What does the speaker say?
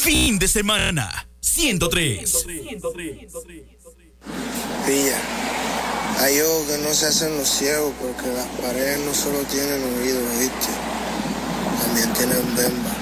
Fin de semana. 103. Pilla, hay ojos que no se hacen los ciegos porque las paredes no solo tienen oídos, ¿viste? También tienen bemba.